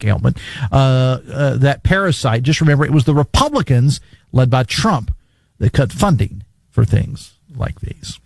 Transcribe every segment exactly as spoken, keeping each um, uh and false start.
ailment. Uh, uh, that parasite, just remember, it was the Republicans, led by Trump, that cut funding for things like these.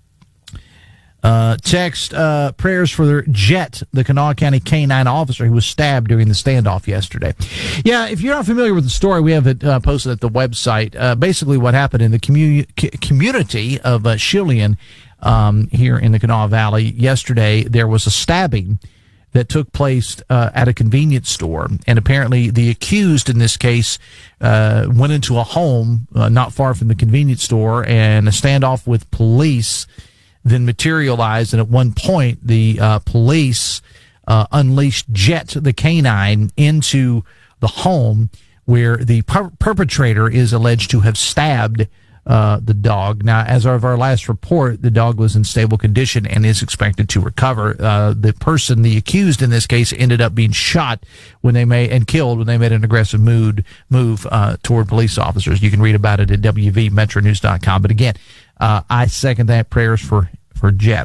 Uh, text uh, prayers for Jet, the Kanawha County K nine officer who was stabbed during the standoff yesterday. Yeah, if you're not familiar with the story, we have it uh, posted at the website. Uh, basically, what happened in the commu- c- community of uh, Shillian um, here in the Kanawha Valley yesterday, there was a stabbing that took place uh, at a convenience store, and apparently the accused in this case uh, went into a home uh, not far from the convenience store, and a standoff with police then materialized, and at one point the uh, police uh, unleashed Jet, the canine, into the home where the per- perpetrator is alleged to have stabbed uh, the dog. Now, as of our last report, the dog was in stable condition and is expected to recover. Uh, the person, the accused in this case, ended up being shot when they made and killed when they made an aggressive mood move uh, toward police officers. You can read about it at W V metro news dot com. But again, Uh, I second that. Prayers for, for Jet.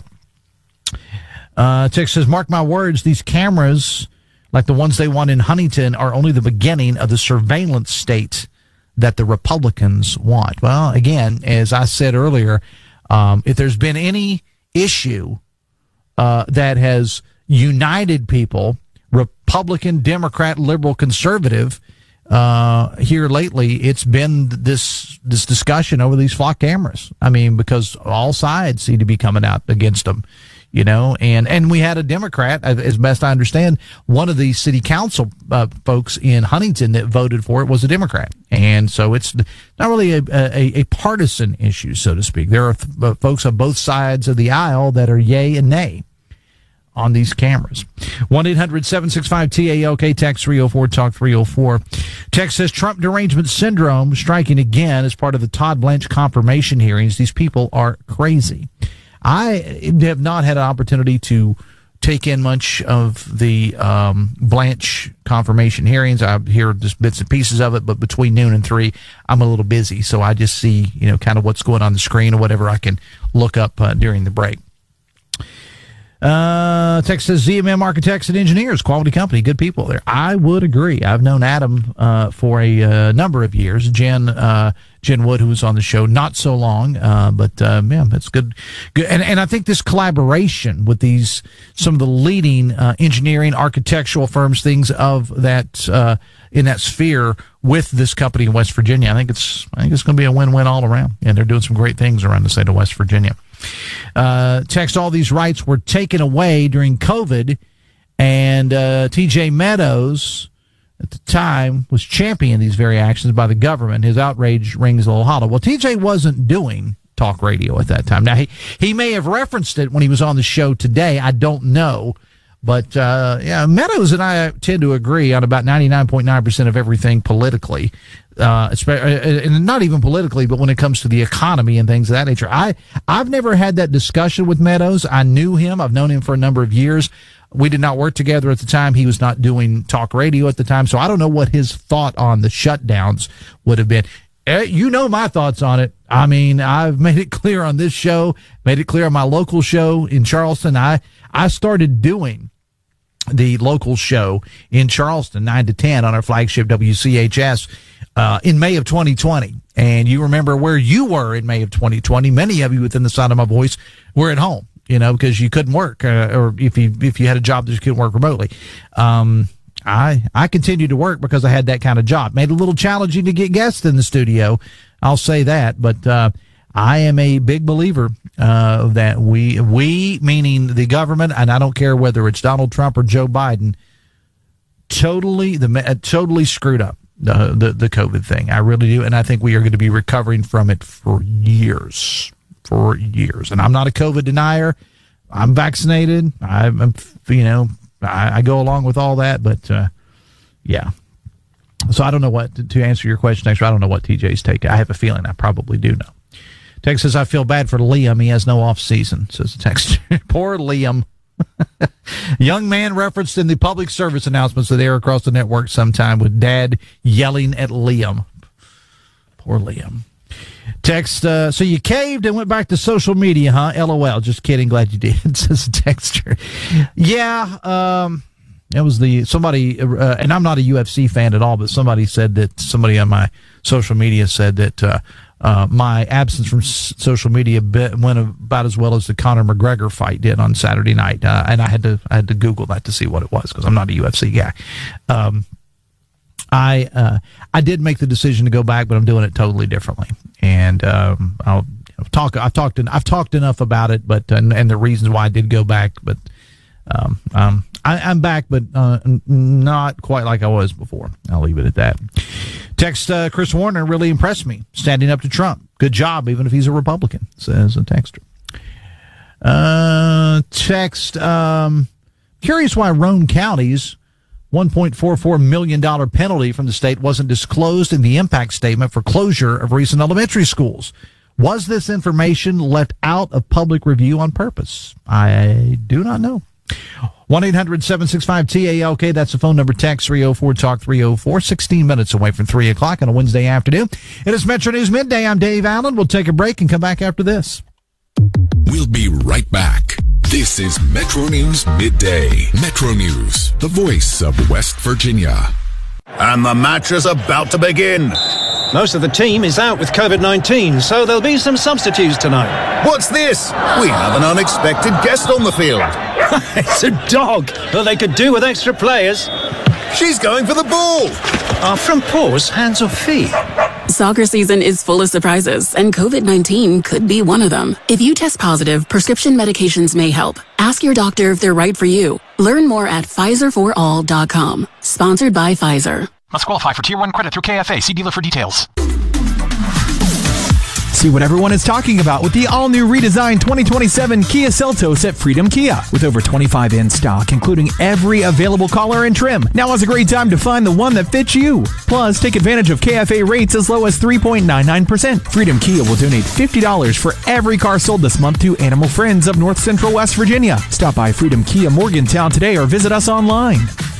Uh, text says, mark my words, these cameras, like the ones they want in Huntington, are only the beginning of the surveillance state that the Republicans want. Well, again, as I said earlier, um, if there's been any issue uh, that has united people, Republican, Democrat, liberal, conservative, uh, here lately, it's been this this discussion over these flock cameras. I mean, because all sides seem to be coming out against them, you know, and, and we had a Democrat, as best I understand, one of the city council uh, folks in Huntington that voted for it was a Democrat. And so it's not really a, a, a partisan issue, so to speak. There are th- folks on both sides of the aisle that are yay and nay on these cameras. one eight hundred seven six five T A L K, text three oh four, talk three oh four. Text says Trump derangement syndrome striking again as part of the Todd Blanche confirmation hearings. These people are crazy. I have not had an opportunity to take in much of the um, Blanche confirmation hearings. I hear just bits and pieces of it, but between noon and three, I'm a little busy, so I just see, you know, kind of what's going on the screen or whatever I can look up uh, during the break. Uh, text says Z M M Architects and Engineers, quality company, good people there. I would agree. I've known Adam uh, for a uh, number of years. Jen uh, Jen Wood, who was on the show, not so long, uh, but uh, yeah, that's good. Good, and and I think this collaboration with these some of the leading uh, engineering, architectural firms, things of that uh, in that sphere with this company in West Virginia, I think it's I think it's going to be a win-win all around, and they're doing some great things around the state of West Virginia. Uh, text, all these rights were taken away during COVID, and uh, T J Meadows at the time was championing these very actions by the government. His outrage rings a little hollow. Well, T J wasn't doing talk radio at that time. Now, he, he may have referenced it when he was on the show today. I don't know. But, uh, yeah, Meadows and I tend to agree on about ninety-nine point nine percent of everything politically, uh, and not even politically, but when it comes to the economy and things of that nature. I, I've never had that discussion with Meadows. I knew him. I've known him for a number of years. We did not work together at the time. He was not doing talk radio at the time. So I don't know what his thought on the shutdowns would have been. You know my thoughts on it. I mean, I've made it clear on this show, made it clear on my local show in Charleston. I, I started doing the local show in Charleston, nine to ten on our flagship W C H S, uh, in May of twenty twenty. And you remember where you were in May of twenty twenty. Many of you within the sound of my voice were at home, you know, because you couldn't work, uh, or if you, if you had a job that you couldn't work remotely. Um, I, I continued to work because I had that kind of job. Made it a little challenging to get guests in the studio. I'll say that, but, uh, I am a big believer uh, that we, we meaning the government, and I don't care whether it's Donald Trump or Joe Biden, totally the uh, totally screwed up the, the the COVID thing. I really do, and I think we are going to be recovering from it for years, for years. And I'm not a COVID denier. I'm vaccinated. I'm, I'm you know, I, I go along with all that, but uh, yeah. So I don't know what to, to answer your question. Actually, I don't know what T J's take. I have a feeling I probably do know. Text says, I feel bad for Liam. He has no off season, says the text. Poor Liam. Young man referenced in the public service announcements that air across the network sometime with dad yelling at Liam. Poor Liam. Text, uh, so you caved and went back to social media, huh? LOL. Just kidding. Glad you did, says the texter. Yeah, um, It was the somebody, uh, and I'm not a U F C fan at all, but somebody said that somebody on my social media said that uh, uh, my absence from s- social media bit, went about as well as the Conor McGregor fight did on Saturday night, uh, and I had to I had to Google that to see what it was because I'm not a U F C guy. Um, I uh, I did make the decision to go back, but I'm doing it totally differently, and um, I'll you know, talk. I've talked I've talked enough about it, but uh, and the reasons why I did go back, but. Um, um, I, I'm back, but uh, not quite like I was before. I'll leave it at that. Text uh, Chris Warner really impressed me, standing up to Trump. Good job, even if he's a Republican, says a texter. Uh, text, um, curious why Roane County's one point four four million dollars penalty from the state wasn't disclosed in the impact statement for closure of recent elementary schools. Was this information left out of public review on purpose? I do not know. one eight hundred seven six five T A L K, that's the phone number. Text three oh four talk three oh four, sixteen minutes away from three o'clock on a Wednesday afternoon. It is Metro News Midday. I'm Dave Allen. We'll take a break and come back after this. We'll be right back. This is Metro News Midday. Metro News, the voice of West Virginia. And the match is about to begin. Most of the team is out with covid nineteen, so there'll be some substitutes tonight. What's this? We have an unexpected guest on the field. It's a dog. Well, they could do with extra players. She's going for the ball. Are from paws, hands or feet? Soccer season is full of surprises, and covid nineteen could be one of them. If you test positive, prescription medications may help. Ask your doctor if they're right for you. Learn more at Pfizer for all dot com. Sponsored by Pfizer. Must qualify for Tier one credit through K F A. See dealer for details. See what everyone is talking about with the all-new redesigned twenty twenty-seven Kia Seltos at Freedom Kia. With over twenty-five in stock, including every available color and trim. Now is a great time to find the one that fits you. Plus, take advantage of K F A rates as low as three point nine nine percent. Freedom Kia will donate fifty dollars for every car sold this month to Animal Friends of North Central West Virginia. Stop by Freedom Kia Morgantown today or visit us online.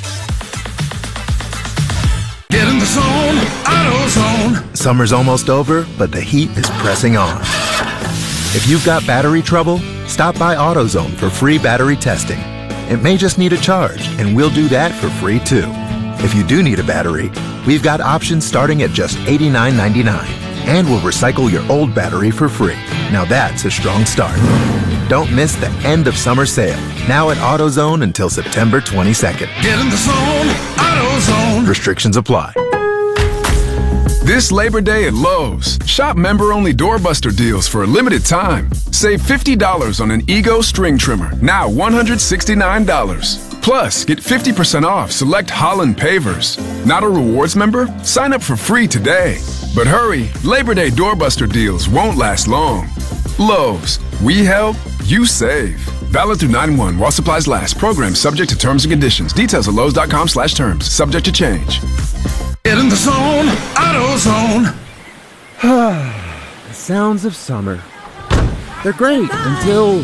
Get in the zone, AutoZone. Summer's almost over, but the heat is pressing on. If you've got battery trouble, stop by AutoZone for free battery testing. It may just need a charge, and we'll do that for free too. If you do need a battery, we've got options starting at just eighty-nine ninety-nine, and we'll recycle your old battery for free. Now that's a strong start. Don't miss the end of summer sale, now at AutoZone until September twenty-second. Get in the zone, AutoZone. Restrictions apply. This Labor Day at Lowe's, shop member-only doorbuster deals for a limited time. Save fifty dollars on an Ego string trimmer, now one hundred sixty-nine dollars. Plus, get fifty percent off select Holland pavers. Not a rewards member? Sign up for free today. But hurry, Labor Day doorbuster deals won't last long. Lowe's, we help, you save. Valid through nine one while supplies last. Program subject to terms and conditions. Details at Lowe's.com slash terms. Subject to change. Get in the zone, AutoZone. The sounds of summer. They're great until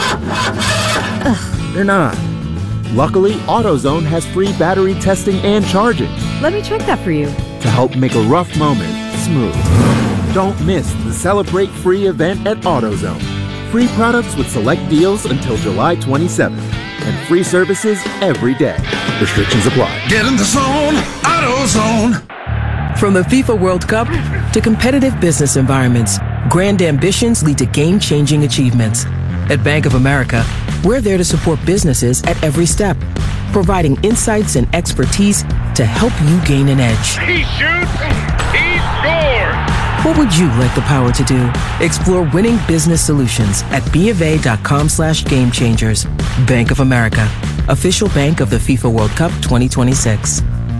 Ugh, they're not. Luckily, AutoZone has free battery testing and charging. Let me check that for you. To help make a rough moment smooth. Don't miss the Celebrate Free event at AutoZone. Free products with select deals until July twenty-seventh. And free services every day. Restrictions apply. Get in the zone, AutoZone. From the FIFA World Cup to competitive business environments, grand ambitions lead to game-changing achievements. At Bank of America, we're there to support businesses at every step, providing insights and expertise to help you gain an edge. He shoots, he scores! What would you like the power to do? Explore winning business solutions at BofA.com slash game changers. Bank of America, official bank of the FIFA World Cup twenty twenty-six.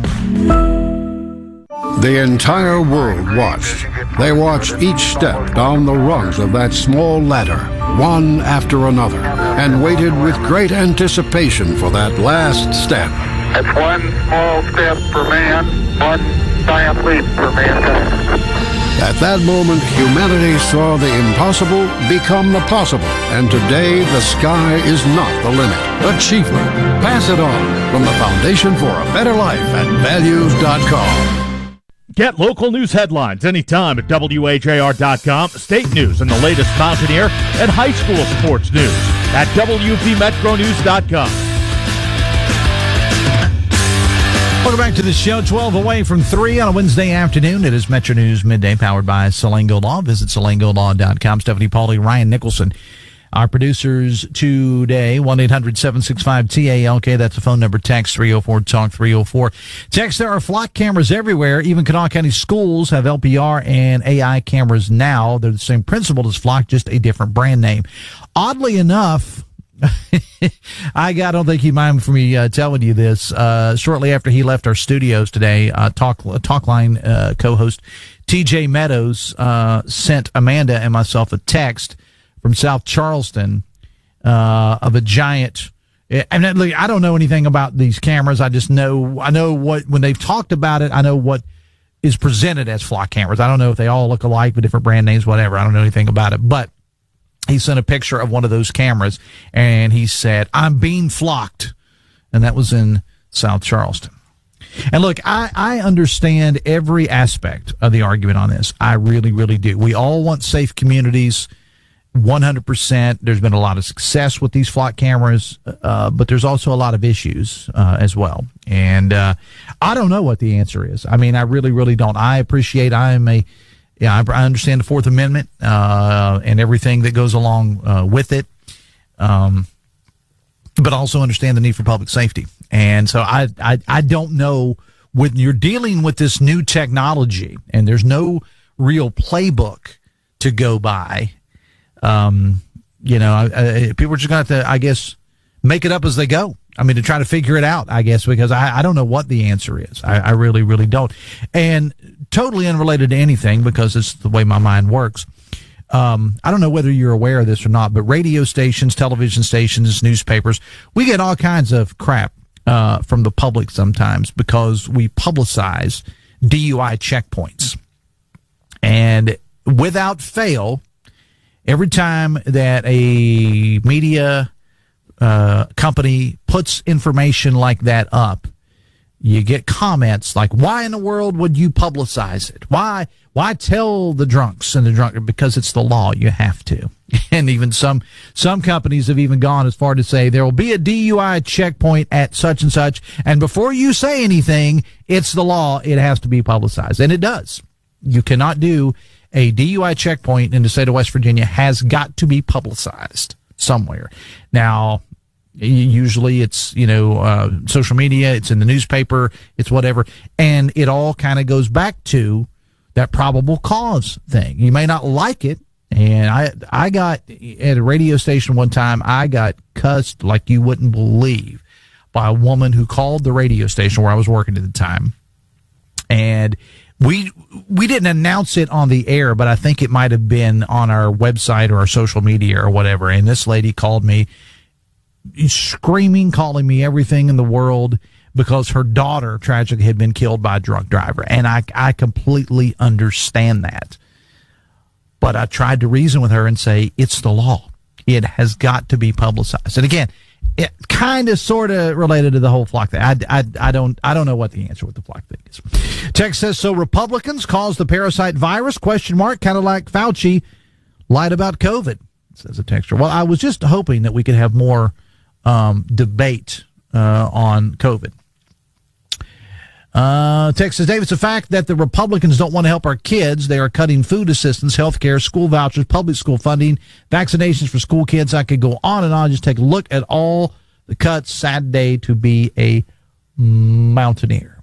The entire world watched. They watched each step down the rungs of that small ladder, one after another, and waited with great anticipation for that last step. It's one small step for man, one giant leap for mankind. At that moment, humanity saw the impossible become the possible, and today the sky is not the limit. Achievement. Pass it on from the Foundation for a Better Life at values dot com. Get local news headlines anytime at W H A R dot com, state news and the latest Mountaineer and high school sports news at W P Metro News dot com. Welcome back to the show. twelve away from three on a Wednesday afternoon. It is Metro News Midday, powered by Salango Law. Visit salango law dot com. Stephanie Pauly, Ryan Nicholson, our producers today. one eight hundred seven six five T A L K. That's the phone number. Text three oh four talk three oh four. Text, there are flock cameras everywhere. Even Kanawha County schools have L P R and A I cameras now. They're the same principle as flock, just a different brand name. Oddly enough, I, got, I don't think you mind for me uh, telling you this. Uh, shortly after he left our studios today, uh, Talk Talkline uh, co-host T J Meadows uh, sent Amanda and myself a text from South Charleston uh, of a giant. And I don't know anything about these cameras. I just know I know what when they've talked about it. I know what is presented as flock cameras. I don't know if they all look alike with different brand names, whatever. I don't know anything about it, but he sent a picture of one of those cameras, and he said, "I'm being flocked," and that was in South Charleston. And look, I, I understand every aspect of the argument on this. I really, really do. We all want safe communities, one hundred percent. There's been a lot of success with these flock cameras, uh, but there's also a lot of issues uh, as well. And uh, I don't know what the answer is. I mean, I really, really don't. I appreciate I am a Yeah, I understand the Fourth Amendment uh, and everything that goes along uh, with it, um, but also understand the need for public safety. And so I, I, I don't know, when you're dealing with this new technology and there's no real playbook to go by, um, you know, I, I, people are just going to have to, I guess, make it up as they go. I mean, to try to figure it out, I guess, because I, I don't know what the answer is. I, I really, really don't. And totally unrelated to anything, because it's the way my mind works. Um, I don't know whether you're aware of this or not, but radio stations, television stations, newspapers, we get all kinds of crap uh, from the public sometimes because we publicize D U I checkpoints. And without fail, every time that a media Uh, company puts information like that up, you get comments like, "Why in the world would you publicize it? Why, why tell the drunks and the drunk?" Because it's the law. You have to. And even some, some companies have even gone as far to say there will be a D U I checkpoint at such and such. And before you say anything, it's the law. It has to be publicized. And it does. You cannot do a D U I checkpoint in the state of West Virginia. Has got to be publicized somewhere. Now, usually it's, you know, uh, social media, it's in the newspaper, it's whatever. And it all kind of goes back to that probable cause thing. You may not like it. And I, I got at a radio station one time, I got cussed like you wouldn't believe by a woman who called the radio station where I was working at the time. And we, we didn't announce it on the air, but I think it might have been on our website or our social media or whatever. And this lady called me screaming, calling me everything in the world because her daughter tragically had been killed by a drunk driver. And I, I completely understand that. But I tried to reason with her and say, it's the law. It has got to be publicized. And again, it kind of sort of related to the whole flock thing. I, I, I don't I don't know what the answer with the flock thing is. Text says, so Republicans caused the parasite virus, question mark, kind of like Fauci lied about COVID, says a texter. Well, I was just hoping that we could have more um, debate uh, on COVID. Uh, text says, Dave, it's a fact that the Republicans don't want to help our kids. They are cutting food assistance, health care, school vouchers, public school funding, vaccinations for school kids. I could go on and on. Just take a look at all the cuts. Sad day to be a mountaineer.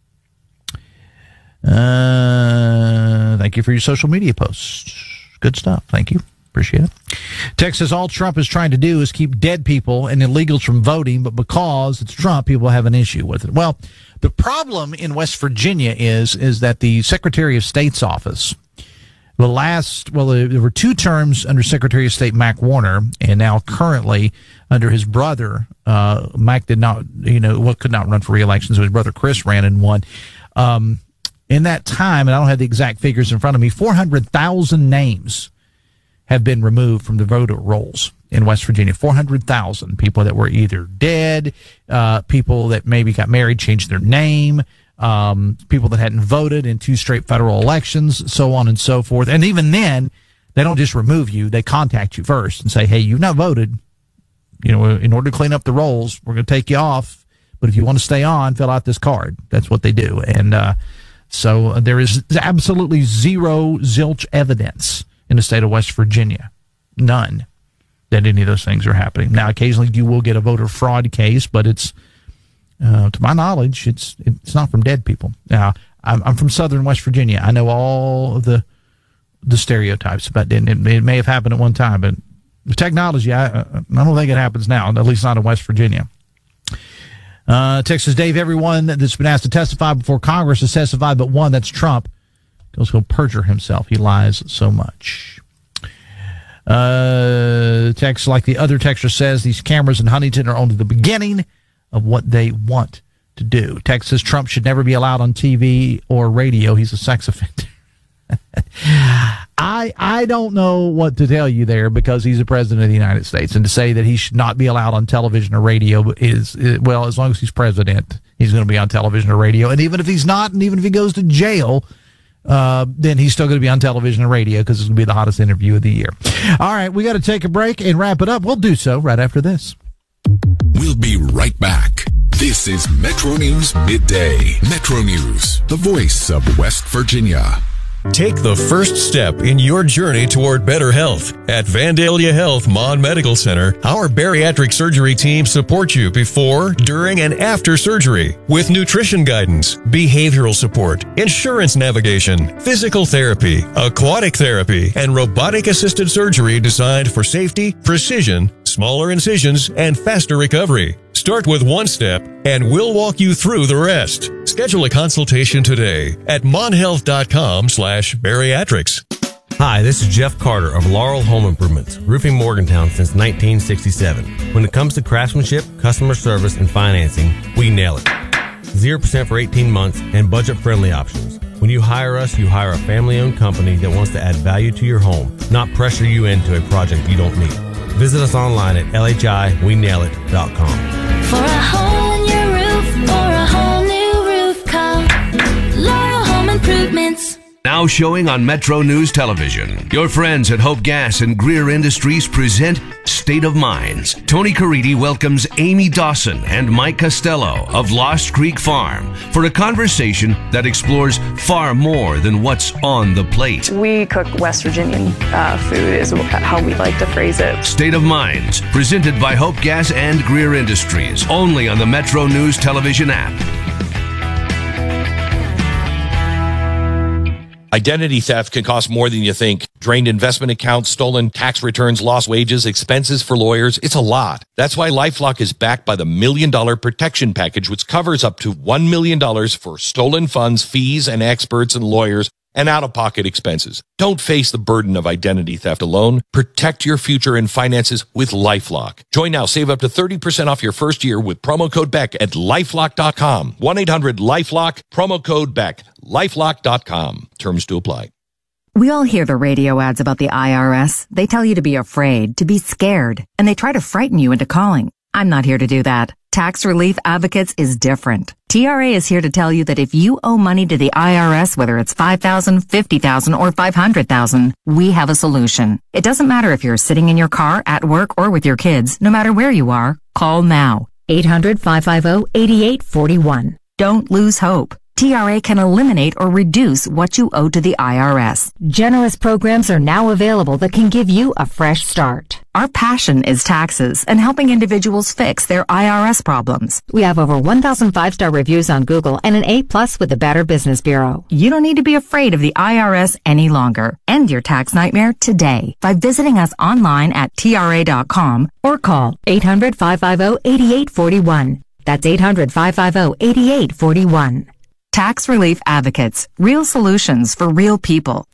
Uh, thank you for your social media posts. Good stuff. Thank you. Appreciate it. Text says, all Trump is trying to do is keep dead people and illegals from voting, but because it's Trump, people have an issue with it. Well, the problem in West Virginia is, is that the Secretary of State's office, the last, well, there were two terms under Secretary of State Mac Warner, and now currently under his brother, uh, Mac did not, you know, well, could not run for re-election, so his brother Chris ran and won. Um, in that time, and I don't have the exact figures in front of me, four hundred thousand names have been removed from the voter rolls in West Virginia. four hundred thousand people that were either dead, uh, people that maybe got married, changed their name, um, people that hadn't voted in two straight federal elections, so on and so forth. And even then, they don't just remove you. They contact you first and say, hey, you've not voted. You know, in order to clean up the rolls, we're going to take you off But if you want to stay on, fill out this card. That's what they do. And uh, so there is absolutely zero zilch evidence in the state of West Virginia. None. That any of those things are happening. Now, occasionally you will get a voter fraud case, but it's, uh, to my knowledge, it's it's not from dead people. Now, I'm, I'm from southern West Virginia. I know all of the the stereotypes about it. It, it may have happened at one time, but the technology, I, I don't think it happens now, at least not in West Virginia. Uh, Texas Dave, everyone that's been asked to testify before Congress has testified, but one, that's Trump, because he'll perjure himself. He lies so much. Uh, text like the other texter says, these cameras in Huntington are only the beginning of what they want to do. Text says Trump should never be allowed on T V or radio. He's a sex offender. I I don't know what to tell you there, because he's the president of the United States, and to say that he should not be allowed on television or radio is, well, as long as he's president, he's going to be on television or radio. And even if he's not, and even if he goes to jail, Uh, then he's still going to be on television and radio, because it's going to be the hottest interview of the year. All right, we got to take a break and wrap it up. We'll do so right after this. We'll be right back. This is Metro News Midday. Metro News, the voice of West Virginia. Take the first step in your journey toward better health. At Vandalia Health Mon Medical Center, our bariatric surgery team supports you before, during, and after surgery with nutrition guidance, behavioral support, insurance navigation, physical therapy, aquatic therapy, and robotic-assisted surgery designed for safety, precision, smaller incisions, and faster recovery. Start with one step, and we'll walk you through the rest. Schedule a consultation today at monhealth.com slash bariatrics. Hi, this is Jeff Carter of Laurel Home Improvements, roofing Morgantown since nineteen sixty-seven. When it comes to craftsmanship, customer service, and financing, we nail it. zero percent for eighteen months and budget-friendly options. When you hire us, you hire a family-owned company that wants to add value to your home, not pressure you into a project you don't need. Visit us online at L H I we nail it dot com. For a hole in your roof or a whole new roof, call Laurel Home Improvements. Now showing on Metro News Television, your friends at Hope Gas and Greer Industries present State of Minds. Tony Caridi welcomes Amy Dawson and Mike Costello of Lost Creek Farm for a conversation that explores far more than what's on the plate. We cook West Virginian uh, food is how we like to phrase it. State of Minds, presented by Hope Gas and Greer Industries, only on the Metro News Television app. Identity theft can cost more than you think. Drained investment accounts, stolen tax returns, lost wages, expenses for lawyers. It's a lot. That's why LifeLock is backed by the Million Dollar Protection Package, which covers up to one million dollars for stolen funds, fees, and experts and lawyers, and out-of-pocket expenses. Don't face the burden of identity theft alone. Protect your future and finances with LifeLock. Join now. Save up to thirty percent off your first year with promo code Beck at lifelock dot com. one eight hundred LifeLock, promo code Beck. lifelock dot com. Terms to apply. We all hear the radio ads about the I R S. They tell you to be afraid, to be scared, and they try to frighten you into calling. I'm not here to do that. Tax Relief Advocates is different. T R A is here to tell you that if you owe money to the I R S, whether it's five thousand dollars, fifty thousand dollars, or five hundred thousand dollars, we have a solution. It doesn't matter if you're sitting in your car, at work, or with your kids. No matter where you are, call now. eight hundred, five five zero, eight eight four one. Don't lose hope. T R A can eliminate or reduce what you owe to the I R S. Generous programs are now available that can give you a fresh start. Our passion is taxes and helping individuals fix their I R S problems. We have over one thousand five-star reviews on Google and an A plus with the Better Business Bureau. You don't need to be afraid of the I R S any longer. End your tax nightmare today by visiting us online at T R A dot com or call eight hundred, five five zero, eight eight four one. That's eight hundred, five five zero, eight eight four one. Tax Relief Advocates. Real solutions for real people.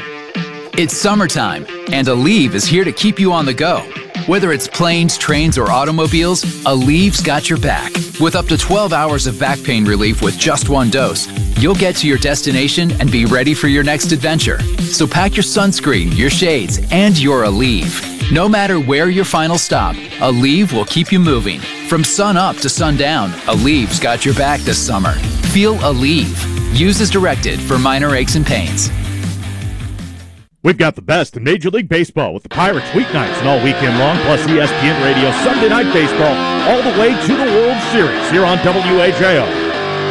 It's summertime, and Aleve is here to keep you on the go. Whether it's planes, trains, or automobiles, Aleve's got your back. With up to twelve hours of back pain relief with just one dose, you'll get to your destination and be ready for your next adventure. So pack your sunscreen, your shades, and your Aleve. No matter where your final stop, Aleve will keep you moving. From sun up to sundown, Aleve's got your back this summer. Feel Aleve. Use as directed for minor aches and pains. We've got the best in Major League Baseball with the Pirates weeknights and all weekend long, plus E S P N Radio Sunday Night Baseball all the way to the World Series here on W A J O.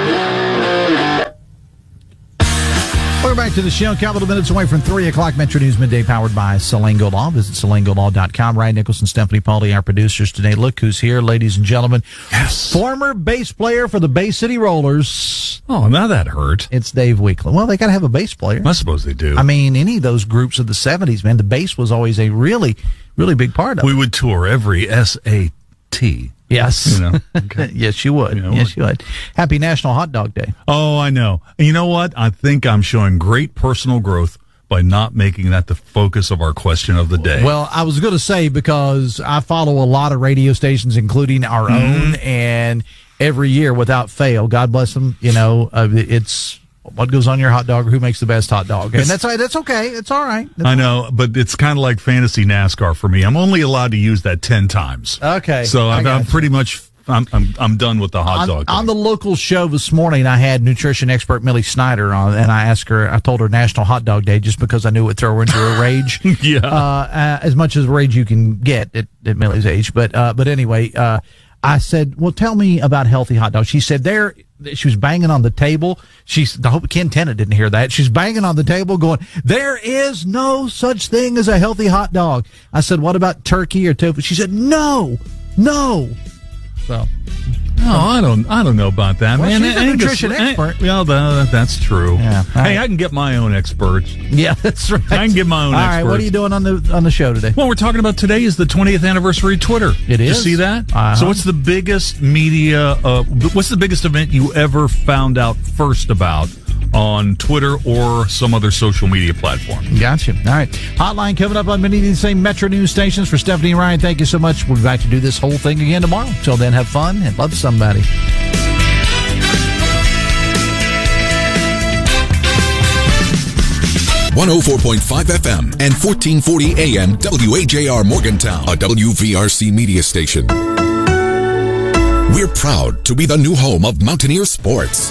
Welcome back to the show. A couple of minutes away from three o'clock. Metro News Midday powered by Salango Law. Visit salango law dot com. Ryan Nicholson, Stephanie Pauly, our producers today. Look who's here, ladies and gentlemen. Yes. Former bass player for the Bay City Rollers. Oh, now that hurt. It's Dave Weekland. Well, they got to have a bass player. I suppose they do. I mean, any of those groups of the seventies, man, the bass was always a really, really big part of it. We would tour every S A T. Yes. You know, okay. Yes, you would. You know, yes, you would. Happy National Hot Dog Day. Oh, I know. And you know what? I think I'm showing great personal growth by not making that the focus of our question of the day. Well, I was going to say, because I follow a lot of radio stations, including our mm-hmm. own, and every year without fail, God bless them, you know, uh, it's what goes on your hot dog, or who makes the best hot dog. And that's that's okay. It's all right. That's I know, but it's kind of like fantasy NASCAR for me. I'm only allowed to use that ten times. Okay. So I'm, I'm pretty much I'm, I'm I'm done with the hot on, dog. On the local show this morning, I had nutrition expert Millie Snyder on, and I asked her, I told her National Hot Dog Day just because I knew it would throw her into a rage. yeah. Uh, uh, as much as rage you can get at, at Millie's age. But, uh, but anyway, uh, I said, well, tell me about healthy hot dogs. She said there, she was banging on the table. She's, I hope Ken Tennant didn't hear that. She's banging on the table going, there is no such thing as a healthy hot dog. I said, what about turkey or tofu? She said, no, no. So. No, I don't. I don't know about that, well, man. She's a nutrition expert. Well, that, that's true. Yeah. Hey, right. I can get my own experts. Yeah, that's right. I can get my own. All experts. right, what are you doing on the on the show today? Well, we're talking about today is the twentieth anniversary of Twitter. It Did is. You see that? Uh-huh. So, what's the biggest media? Uh, what's the biggest event you ever found out first about on Twitter or some other social media platform? Gotcha. All right. Hotline coming up on many of these same Metro News stations. For Stephanie and Ryan, thank you so much. We'll be back to do this whole thing again tomorrow. Till then, have fun and love somebody. one oh four point five F M and fourteen forty A M W A J R Morgantown, a W V R C media station. We're proud to be the new home of Mountaineer sports.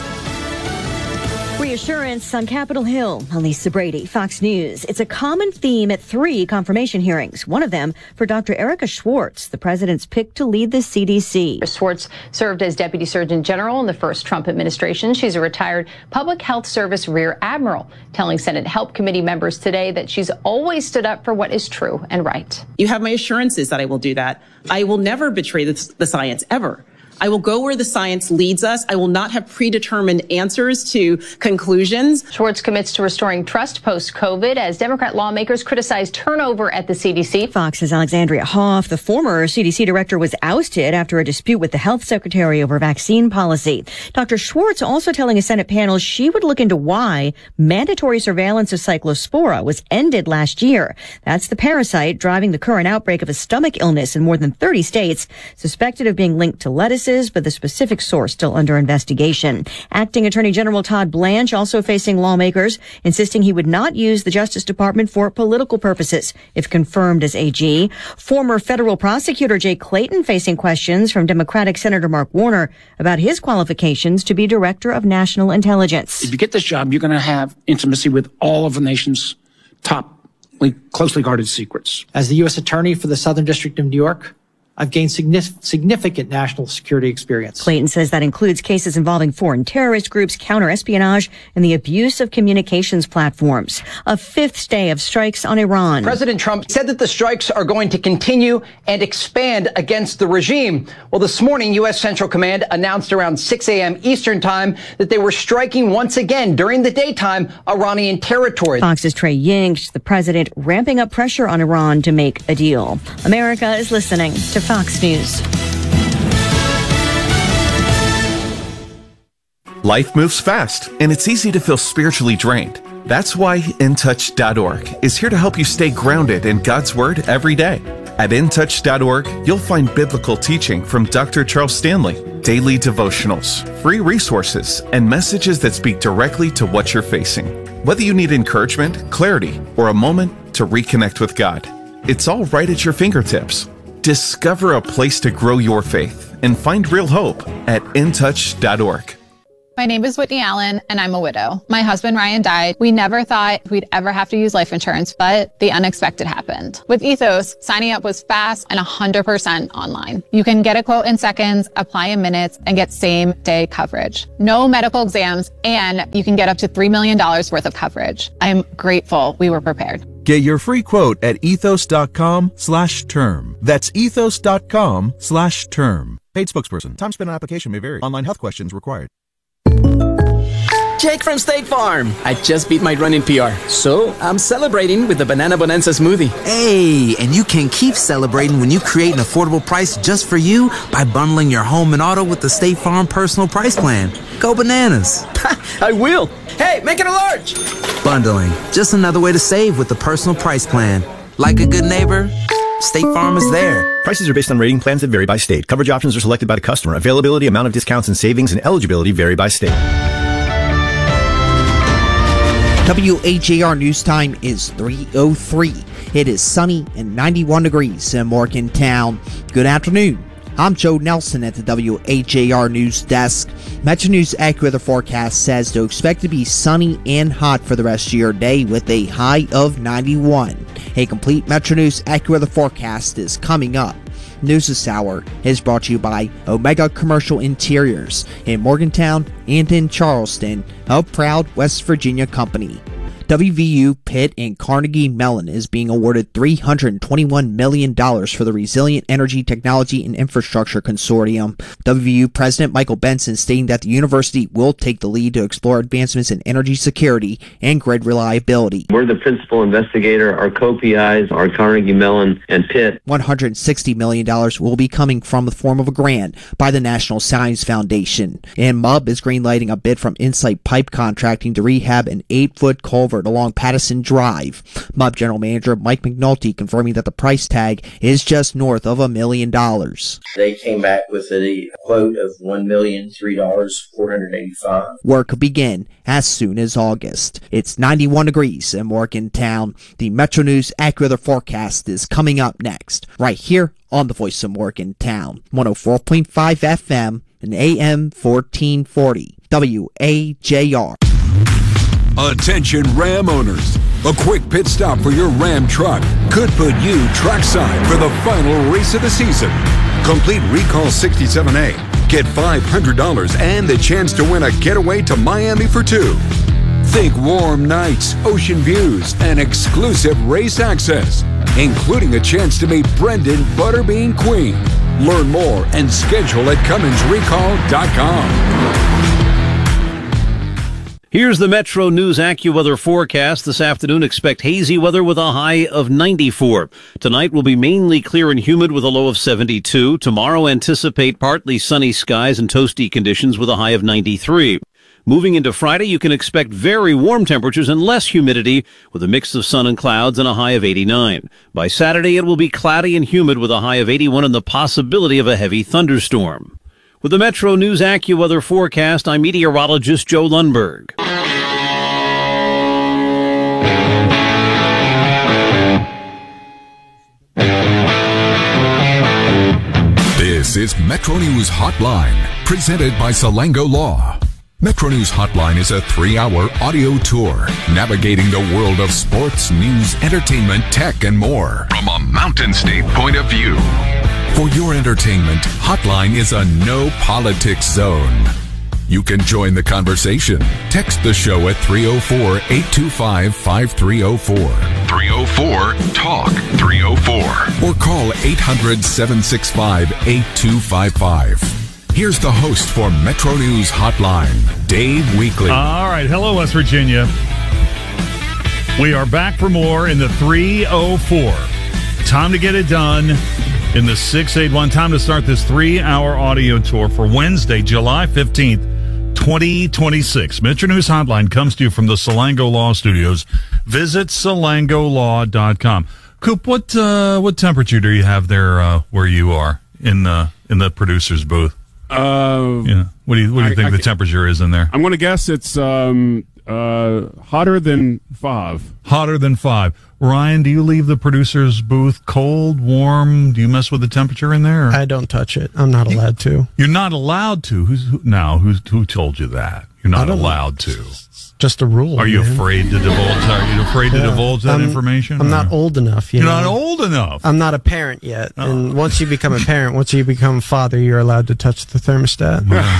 Reassurance on Capitol Hill. Elisa Brady, Fox News. It's a common theme at three confirmation hearings. One of them for Doctor Erica Schwartz, the president's pick to lead the C D C. Schwartz served as Deputy Surgeon General in the first Trump administration. She's a retired Public Health Service Rear Admiral, telling Senate Help Committee members today that she's always stood up for what is true and right. You have my assurances that I will do that. I will never betray the, the science, ever. I will go where the science leads us. I will not have predetermined answers to conclusions. Schwartz commits to restoring trust post-COVID as Democrat lawmakers criticize turnover at the C D C. Fox's Alexandria Hoff, the former C D C director, was ousted after a dispute with the health secretary over vaccine policy. Doctor Schwartz also telling a Senate panel she would look into why mandatory surveillance of Cyclospora was ended last year. That's the parasite driving the current outbreak of a stomach illness in more than thirty states, suspected of being linked to lettuce, but the specific source still under investigation. Acting Attorney General Todd Blanche also facing lawmakers, insisting he would not use the Justice Department for political purposes if confirmed as A G. Former federal prosecutor Jay Clayton facing questions from Democratic Senator Mark Warner about his qualifications to be Director of National Intelligence. If you get this job, you're going to have intimacy with all of the nation's top closely guarded secrets. As the U S Attorney for the Southern District of New York, I've gained significant national security experience. Clayton says that includes cases involving foreign terrorist groups, counter-espionage, and the abuse of communications platforms. A fifth day of strikes on Iran. President Trump said that the strikes are going to continue and expand against the regime. Well, this morning, U S Central Command announced around six A M Eastern time that they were striking once again during the daytime Iranian territory. Fox's Trey Yingst, the president ramping up pressure on Iran to make a deal. America is listening to Fox News. Life moves fast, and it's easy to feel spiritually drained. That's why in touch dot org is here to help you stay grounded in God's Word every day. At in touch dot org, you'll find biblical teaching from Doctor Charles Stanley, daily devotionals, free resources, and messages that speak directly to what you're facing. Whether you need encouragement, clarity, or a moment to reconnect with God, it's all right at your fingertips. Discover a place to grow your faith and find real hope at in touch dot org. My name is Whitney Allen, and I'm a widow. My husband, Ryan, died. We never thought we'd ever have to use life insurance, but the unexpected happened. With Ethos, signing up was fast and one hundred percent online. You can get a quote in seconds, apply in minutes, and get same-day coverage. No medical exams, and you can get up to three million dollars worth of coverage. I'm grateful we were prepared. Get your free quote at ethos.com slash term. That's ethos.com slash term. Paid spokesperson. Time spent on application may vary. Online health questions required. Jake from State Farm. I just beat my run in P R, so I'm celebrating with the Banana Bonanza smoothie. Hey, and you can keep celebrating when you create an affordable price just for you by bundling your home and auto with the State Farm Personal Price Plan. Go bananas. I will. Hey, make it a large. Bundling. Just another way to save with the Personal Price Plan. Like a good neighbor, State Farm is there. Prices are based on rating plans that vary by state. Coverage options are selected by the customer. Availability, amount of discounts and savings, and eligibility vary by state. W H A R News Time is three oh three. It is sunny and ninety-one degrees in Morgantown. Good afternoon. I'm Joe Nelson at the W H A R News Desk. Metro News AccuWeather forecast says to expect to be sunny and hot for the rest of your day with a high of ninety-one. A complete Metro News AccuWeather forecast is coming up. News this hour is brought to you by Omega Commercial Interiors in Morgantown and in Charleston, a proud West Virginia company. W V U, Pitt, and Carnegie Mellon is being awarded three hundred twenty-one million dollars for the Resilient Energy Technology and Infrastructure Consortium. W V U President Michael Benson stating that the university will take the lead to explore advancements in energy security and grid reliability. We're the principal investigator. Our co-P Is are Carnegie Mellon and Pitt. one hundred sixty million dollars will be coming from the form of a grant by the National Science Foundation. And M U B is greenlighting a bid from Insight Pipe Contracting to rehab an eight-foot culvert along Patterson Drive. M U B General Manager Mike McNulty confirming that the price tag is just north of a million dollars. They came back with a quote of one million three dollars four hundred eighty-five dollars. Work could begin as soon as August. It's ninety-one degrees in Morgantown. The Metro News AccuWeather forecast is coming up next, right here on the Voice of Morgantown, one oh four point five F M and A M fourteen forty W A J R. Attention Ram owners. A quick pit stop for your Ram truck could put you trackside for the final race of the season. Complete Recall sixty-seven A. Get five hundred dollars and the chance to win a getaway to Miami for two. Think warm nights, ocean views, and exclusive race access, including a chance to meet Brendan Butterbean Queen. Learn more and schedule at Cummins Recall dot com. Here's the Metro News AccuWeather forecast. This afternoon, expect hazy weather with a high of ninety-four. Tonight will be mainly clear and humid with a low of seventy-two. Tomorrow, anticipate partly sunny skies and toasty conditions with a high of ninety-three. Moving into Friday, you can expect very warm temperatures and less humidity with a mix of sun and clouds and a high of eighty-nine. By Saturday, it will be cloudy and humid with a high of eighty-one and the possibility of a heavy thunderstorm. With the Metro News AccuWeather forecast, I'm meteorologist Joe Lundberg. This is Metro News Hotline, presented by Salango Law. Metro News Hotline is a three-hour audio tour navigating the world of sports, news, entertainment, tech, and more from a Mountain State point of view. For your entertainment, Hotline is a no-politics zone. You can join the conversation. Text the show at three oh four, eight two five, five three oh four. three oh four, talk three oh four. Or call eight hundred, seven six five, eight two five five. Here's the host for Metro News Hotline, Dave Weekley. All right. Hello, West Virginia. We are back for more in the three oh four. Time to get it done in the six eighty-one. Time to start this three-hour audio tour for Wednesday, July fifteenth, twenty twenty-six. Metro News Hotline comes to you from the Salango Law Studios. Visit salango law dot com. Coop, what uh, what temperature do you have there uh, where you are in uh, in the producer's booth? Uh, yeah. What do you what do you I, think I, the temperature is in there? I'm going to guess it's um, Uh, hotter than five. Hotter than five. Ryan, do you leave the producer's booth cold, warm? Do you mess with the temperature in there? I don't touch it. I'm not allowed to. You're not allowed to. Who's who, now? Who's who told you that? You're not allowed to. Just a rule. Are you man. afraid to divulge? Are you afraid Yeah. to divulge that I'm, information? I'm or? not old enough. You You're know? not old enough. I'm not a parent yet. Oh. And once you become a parent, once you become a father, you're allowed to touch the thermostat.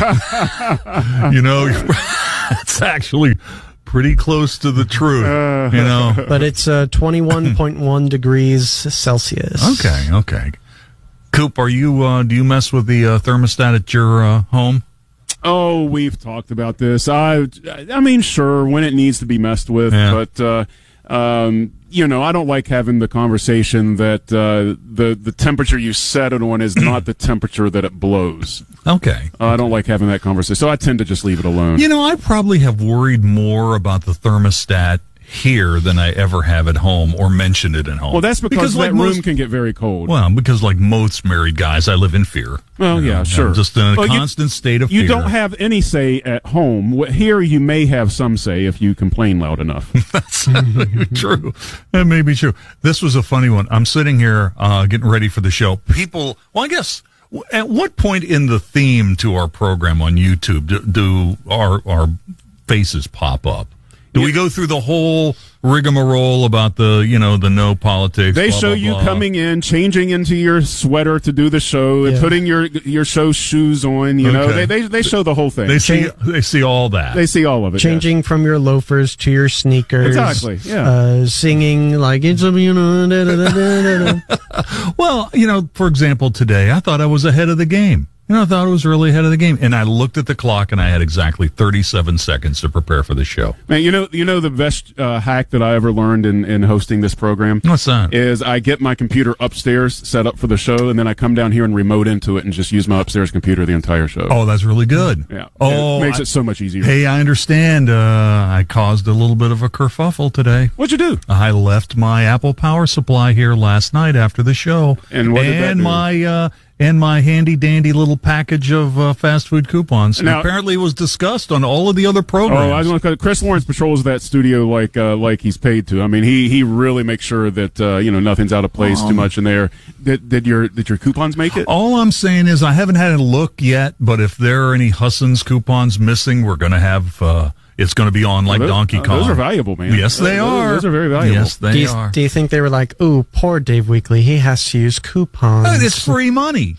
You know, it's actually pretty close to the truth. You know, But it's uh, twenty-one point one degrees Celsius. Okay, okay. Coop, are you? Uh, do you mess with the uh, thermostat at your uh, home? Oh, we've talked about this. I, I mean, sure, when it needs to be messed with, Yeah. but uh, um, you know, I don't like having the conversation that uh, the the temperature you set it on is not the temperature that it blows. Okay, uh, I don't like having that conversation, so I tend to just leave it alone. You know, I probably have worried more about the thermostat here than I ever have at home or mentioned it at home. Well, that's because, that like room most, can get very cold. Well, because like most married guys, I live in fear. Well, You know, yeah, sure. I'm just in a Well, you- constant state of You fear. don't have any say at home. Wh- Here, you may have some say if you complain loud enough. That's true. That may be true. This was a funny one. I'm sitting here uh, getting ready for the show. People, well, I guess, w- at what point in the theme to our program on YouTube do, do our our faces pop up? Do we go through the whole rigmarole about the, you know, the no politics? They blah, show blah, you blah? coming in, changing into your sweater to do the show, and Yeah. putting your your show shoes on. You know, Okay. they, they they show the whole thing. They see they see all that. They see all of it. Changing from your loafers to your sneakers. Exactly, yeah. Uh, singing like it's a, you know, da, da, da, da, da. Well, you know, for example, today I thought I was ahead of the game. You know, I thought I was really ahead of the game. And I looked at the clock and I had exactly thirty-seven seconds to prepare for the show. Man, you know, you know the best uh, hack that I ever learned in, in hosting this program? What's that? Is I get my computer upstairs set up for the show, and then I come down here and remote into it and just use my upstairs computer the entire show. Oh, that's really good. Yeah. Oh, it makes I- it so much easier. Hey, I understand. Uh, I caused a little bit of a kerfuffle today. What'd you do? I left my Apple power supply here last night after the show. And what did that and do? my uh, and my handy dandy little package of uh, fast food coupons. Now- Apparently, it was discussed on all of the other programs. Oh, I was going to. Chris Lawrence patrols that studio like uh, like he's paid to. I mean, he he really makes sure that uh, you know nothing's out of place too Um, much in there. Did did your did your coupons make it? All I'm saying is I haven't had a look yet, but if there are any Husson's coupons missing, we're going to have. Uh, it's going to be on like Those- Donkey uh, Kong. those are valuable, man. Yes, they Those- are. those are very valuable. Yes, they do, you, are. do you think they were like, ooh, poor Dave Weekly, he has to use coupons? Oh, it's free money.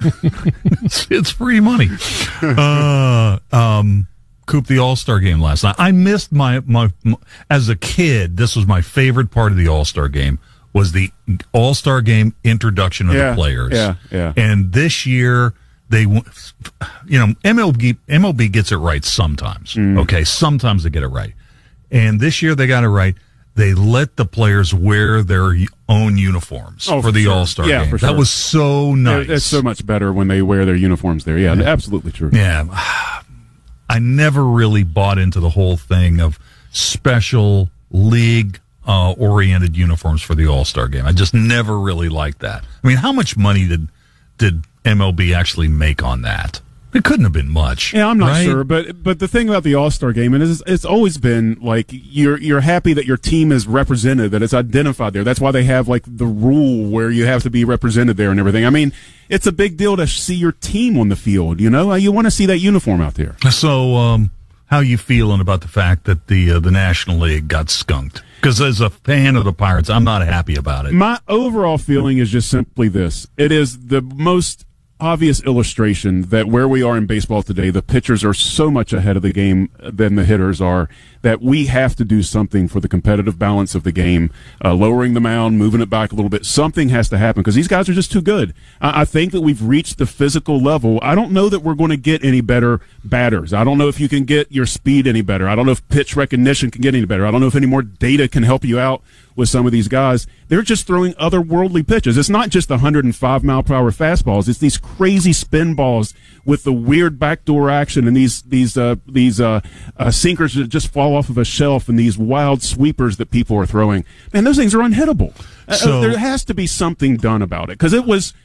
it's, it's free money. Uh, um, Coop, the All-Star game last night. I missed my, my, my, as a kid, this was my favorite part of the All-Star game, was the All-Star game introduction of Yeah, the players. yeah, yeah. And this year, they, w- you know, M L B, M L B gets it right sometimes. Mm. Okay, sometimes they get it right. And this year they got it right. They let the players wear their own uniforms Oh, for the sure. All-Star Yeah, game. for That sure. was so nice. It- It's so much better when they wear their uniforms there. Yeah, absolutely true. Yeah. I never really bought into the whole thing of special league uh, oriented uniforms for the All-Star game. I just never really liked that. I mean, how much money did did M L B actually make on that? It couldn't have been much. Yeah, I'm not right? sure, but but the thing about the All Star game, and it's, it's always been like you're you're happy that your team is represented, that it's identified there. That's why they have like the rule where you have to be represented there and everything. I mean, it's a big deal to see your team on the field. You know, you want to see that uniform out there. So, um, how you feeling about the fact that the uh, the National League got skunked? Because as a fan of the Pirates, I'm not happy about it. My overall feeling is just simply this: it is the most obvious illustration that where we are in baseball today, the pitchers are so much ahead of the game than the hitters are, that we have to do something for the competitive balance of the game, uh, lowering the mound, moving it back a little bit. Something has to happen because these guys are just too good. I, I think that we've reached the physical level. I don't know that we're going to get any better batters. I don't know if you can get your speed any better. I don't know if pitch recognition can get any better. I don't know if any more data can help you out with some of these guys. They're just throwing otherworldly pitches. It's not just the one hundred five mile per hour fastballs. It's these crazy spin balls with the weird backdoor action and these these uh, these uh, uh, sinkers that just fall off of a shelf and these wild sweepers that people are throwing. Man, those things are unhittable. So- uh, there has to be something done about it because it was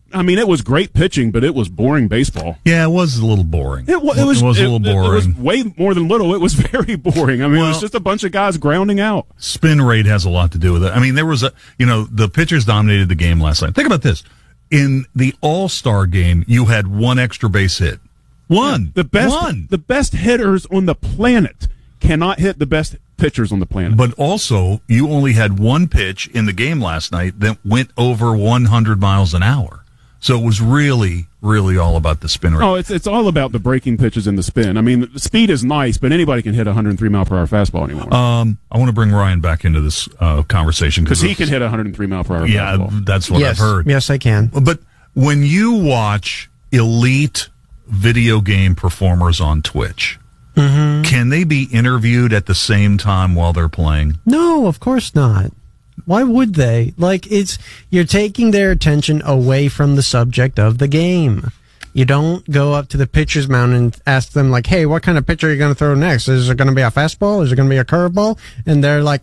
I mean, it was great pitching, but it was boring baseball. Yeah, it was a little boring. It, wa- it was, it was a it, little boring. It was way more than little. It was very boring. I mean, Well, it was just a bunch of guys grounding out. Spin rate has a lot to do with it. I mean, there was a, you know, the pitchers dominated the game last night. Think about this. In the All-Star game, you had one extra base hit. One. Yeah, the best, One. The best hitters on the planet cannot hit the best pitchers on the planet. But also, you only had one pitch in the game last night that went over one hundred miles an hour. So it was really, really all about the spin rate. Oh, it's it's all about the breaking pitches and the spin. I mean, the speed is nice, but anybody can hit a one hundred three mile per hour fastball anymore. Um, I want to bring Ryan back into this uh, conversation because he can hit a one hundred three mile per hour yeah, fastball. that's what yes. I've heard. Yes, I can. But when you watch elite video game performers on Twitch, mm-hmm. can they be interviewed at the same time while they're playing? No, of course not. Why would they? Like, it's, you're taking their attention away from the subject of the game. You don't go up to the pitcher's mound and ask them, like, hey, what kind of pitcher are you going to throw next? Is it going to be a fastball? Is it going to be a curveball? And they're like,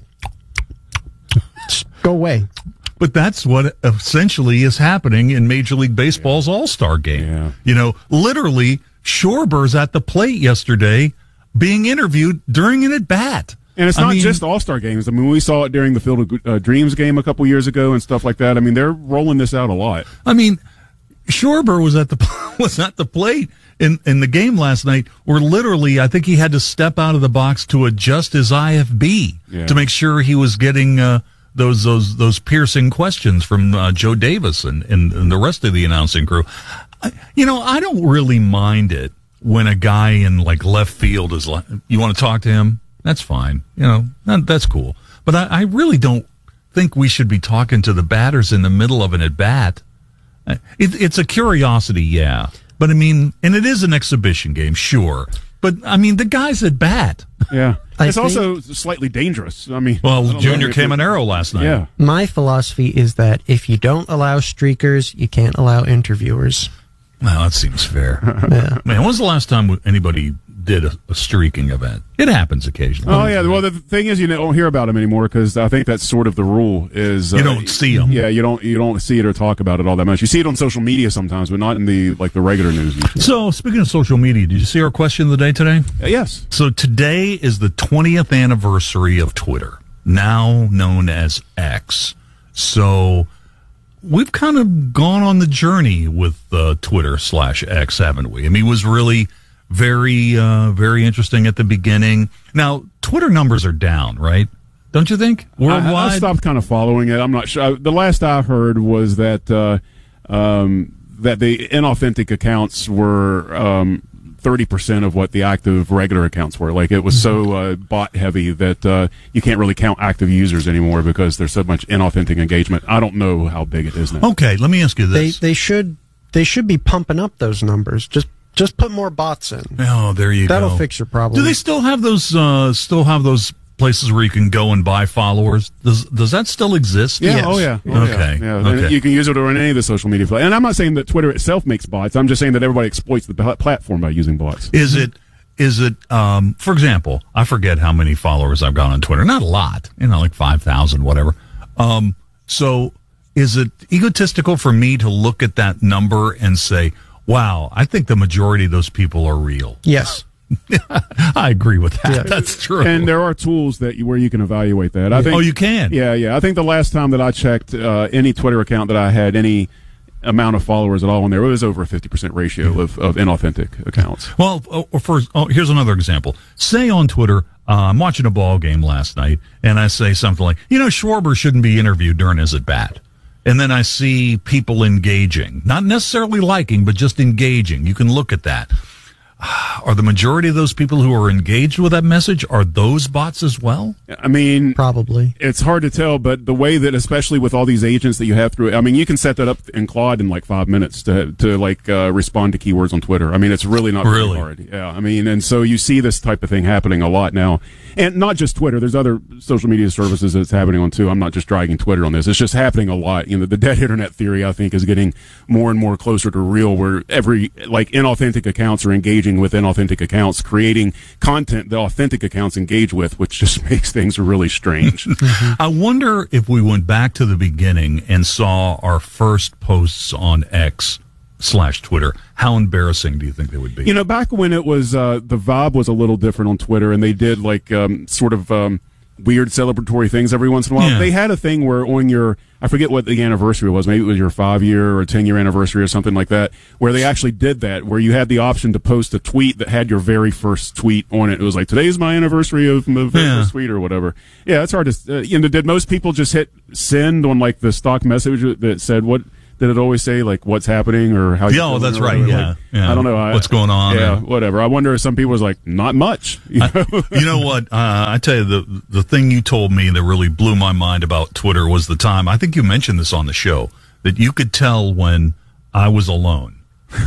go away. But that's what essentially is happening in Major League Baseball's All-Star game. Yeah. You know, literally, Schwarber's at the plate yesterday being interviewed during an at-bat. And it's I not mean, just All-Star games. I mean, we saw it during the Field of uh, Dreams game a couple years ago and stuff like that. I mean, they're rolling this out a lot. I mean, Schwarber was at the was at the plate in, in the game last night where literally I think he had to step out of the box to adjust his I F B Yeah. to make sure he was getting uh, those those those piercing questions from uh, Joe Davis and, and, and the rest of the announcing crew. I, you know, I don't really mind it when a guy in like left field is like, you want to talk to him? That's fine. You know, that, that's cool. But I, I really don't think we should be talking to the batters in the middle of an at-bat. It, it's a curiosity, yeah. But, I mean, and it is an exhibition game, sure. But, I mean, the guy's at bat. Yeah. I it's think- also slightly dangerous. I mean, I Well, don't Junior know if it- Caminero last night. Yeah. My philosophy is that if you don't allow streakers, you can't allow interviewers. Well, that seems fair. Yeah. Man, when was the last time anybody did a, a streaking event? It happens occasionally. Oh yeah. Well, the thing is, you don't hear about them anymore because I think that's sort of the rule. Is You uh, don't see 'em. Yeah, you don't. You don't see it or talk about it all that much. You see it on social media sometimes, but not in the like the regular news. Usually. So, speaking of social media, did you see our question of the day today? Uh, yes. So today is the twentieth anniversary of Twitter, now known as X. So we've kind of gone on the journey with uh, Twitter slash X, haven't we? I mean, it was really very, uh, very interesting at the beginning. Now, Twitter numbers are down, right? Don't you think? Worldwide? I, I stopped kind of following it. I'm not sure. I, the last I heard was that uh, um, that the inauthentic accounts were um, thirty percent of what the active regular accounts were. Like it was so uh, bot heavy that uh, you can't really count active users anymore because there's so much inauthentic engagement. I don't know how big it is now. Okay, let me ask you They this. they should they should be pumping up those numbers. Just just put more bots in. Oh, there you That'll go. fix your problem. Do they still have those? Uh, still have those places where you can go and buy followers? Does does that still exist? Yeah, Yes. oh yeah. Oh, Okay, Yeah. okay. And you can use it on any of the social media. pla- And I'm not saying that Twitter itself makes bots. I'm just saying that everybody exploits the pla- platform by using bots. Is it? Is it? Um, for example, I forget how many followers I've got on Twitter. Not a lot. You know, like five thousand, whatever. Um, so, is it egotistical for me to look at that number and say, "Wow, I think the majority of those people are real"? Yes. I agree with that. Yeah. That's true. And there are tools that you, where you can evaluate that. I think, oh, you can. Yeah, yeah. I think the last time that I checked uh, any Twitter account that I had any amount of followers at all on there, it was over a fifty percent ratio of, of inauthentic accounts. Well, oh, first, oh, here's another example. Say on Twitter, uh, I'm watching a ball game last night, and I say something like, you know, Schwarber shouldn't be interviewed during his at-bat. And then I see people engaging, not necessarily liking, but just engaging. You can look at that. Are the majority of those people who are engaged with that message, are those bots as well? I mean, Probably. it's hard to tell, but the way that, especially with all these agents that you have through, I mean, you can set that up in Claude in like five minutes to to like uh, respond to keywords on Twitter. I mean, it's really not very Really? hard. Yeah, I mean, and so you see this type of thing happening a lot now, and not just Twitter. There's other social media services that's happening on too. I'm not just dragging Twitter on this. It's just happening a lot. You know, the dead internet theory, I think, is getting more and more closer to real, where every like inauthentic accounts are engaging engaging with inauthentic accounts, creating content that authentic accounts engage with, which just makes things really strange. I wonder if we went back to the beginning and saw our first posts on X slash Twitter, how embarrassing do you think they would be? You know, back when it was, uh, the vibe was a little different on Twitter, and they did like, um, sort of, um, weird celebratory things every once in a while. Yeah. They had a thing where on your, I forget what the anniversary was, maybe it was your five year or ten year anniversary or something like that, where they actually did that, where you had the option to post a tweet that had your very first tweet on it. It was like, today's my anniversary of my very Yeah. first tweet or whatever. Yeah, it's hard to, uh, you know, did most people just hit send on like the stock message that said what? Did it always say like what's happening or how? Yeah, you oh, feeling that's or right. whatever? Yeah, Like, yeah. I don't know I, What's going on? Yeah, and- whatever. I wonder if some people was like, not much. You know, I, you know what? Uh, I tell you, the the thing you told me that really blew my mind about Twitter was the time. I think you mentioned this on the show that you could tell when I was alone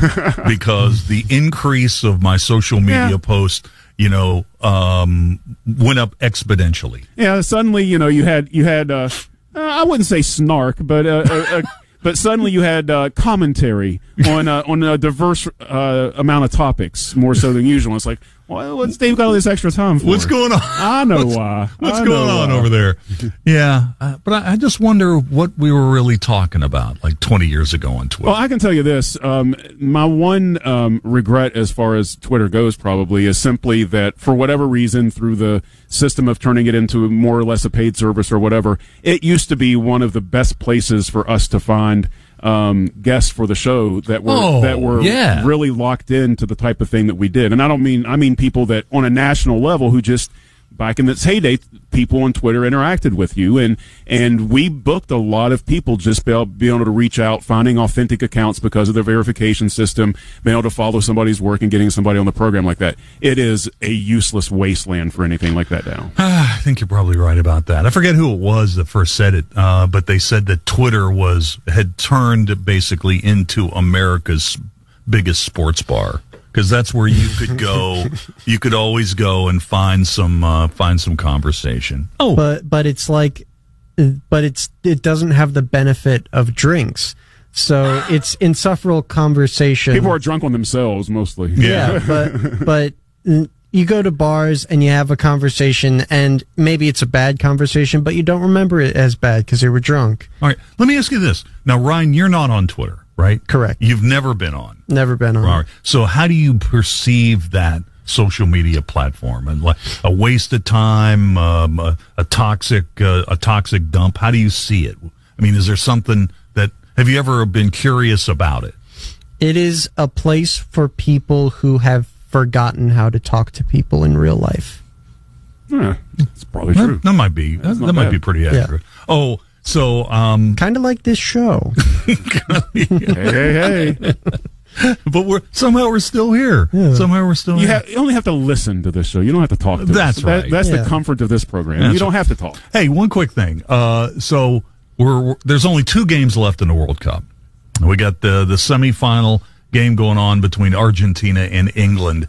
because the increase of my social media Yeah. posts, you know, um, went up exponentially. yeah. Suddenly, you know, you had you had. Uh, uh, I wouldn't say snark, but uh, uh, uh, but suddenly you had uh, commentary on uh, on a diverse uh, amount of topics, more so than usual. It's like, well, what's Dave got all this extra time for? What's going on? I know why. What's I going know on why. over there? Yeah, uh, but I, I just wonder what we were really talking about like twenty years ago on Twitter. Well, I can tell you this. Um, my one um, regret as far as Twitter goes probably is simply that for whatever reason, through the system of turning it into more or less a paid service or whatever, it used to be one of the best places for us to find um, guests for the show that were Oh, that were yeah. really locked into the type of thing that we did. And I don't mean I mean people that on a national level who just back in its heyday, people on Twitter interacted with you, and and we booked a lot of people just be able, being able to reach out, finding authentic accounts because of their verification system, being able to follow somebody's work and getting somebody on the program like that. It is a useless wasteland for anything like that now. I think you're probably right about that. I forget who it was that first said it, uh, but they said that Twitter was had turned basically into America's biggest sports bar. Because that's where you could go. You could always go and find some uh, find some conversation. Oh, but but it's like, but it's it doesn't have the benefit of drinks, so it's insufferable conversation. People are drunk on themselves mostly. Yeah, but but you go to bars and you have a conversation, and maybe it's a bad conversation, but you don't remember it as bad because you were drunk. All right, let me ask you this. Now, Ryan, you're not on Twitter, right? Correct. You've never been on. Never been on. All right. So how do you perceive that social media platform? And like a waste of time, um, a, a toxic, uh, a toxic dump. How do you see it? I mean, is there something that have you ever been curious about it? It is a place for people who have forgotten how to talk to people in real life. Yeah, it's probably That, true. that might be that, not that might bad. be pretty Yeah. accurate. Oh, so um, kind of like this show. Hey, hey, hey. But we're somehow we're still here. Yeah. Somehow we're still You, here. have, you only have to listen to this show. You don't have to talk to That's us. right. That, that's Yeah. the comfort of this program. That's you don't right. have to talk. Hey, one quick thing. Uh, so we're, we're there's only two games left in the World Cup. We got the the semifinal game going on between Argentina and England.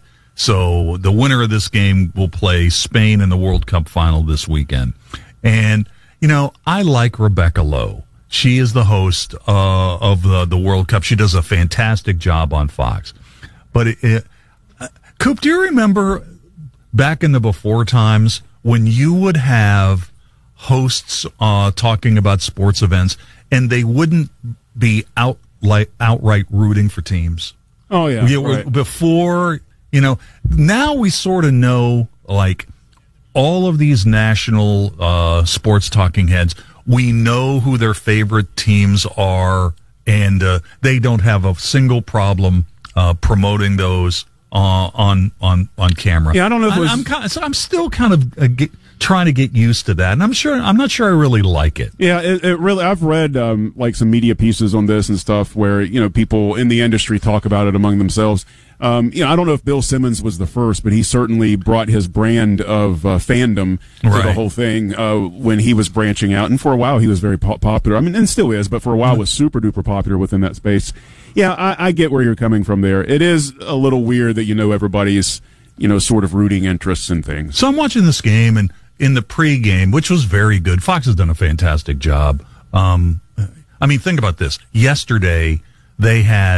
So the winner of this game will play Spain in the World Cup final this weekend. And you know, I like Rebecca Lowe. She is the host uh, of the the World Cup. She does a fantastic job on Fox. But it, it, uh, Coop, do you remember back in the before times when you would have hosts uh, talking about sports events and they wouldn't be out like outright rooting for teams? Oh, yeah. Yeah, we're- right. before, you know, now we sort of know, like, all of these national uh, sports talking heads, we know who their favorite teams are, and uh, they don't have a single problem uh, promoting those uh, on on on camera. Yeah, I don't know if it was- I, I'm kind so I'm still kind of uh, get, trying to get used to that, and I'm sure I'm not sure I really like it. Yeah, it, it really. I've read um, like some media pieces on this and stuff where you know people in the industry talk about it among themselves. Um, you know, I don't know if Bill Simmons was the first, but he certainly brought his brand of uh, fandom to the Right. whole thing uh, when he was branching out. And for a while, he was very po- popular. I mean, and still is, but for a while was super duper popular within that space. Yeah, I, I get where you're coming from there. It is a little weird that you know everybody's you know sort of rooting interests and things. So I'm watching this game, and in the pregame, which was very good, Fox has done a fantastic job. Um, I mean, think about this. Yesterday, they had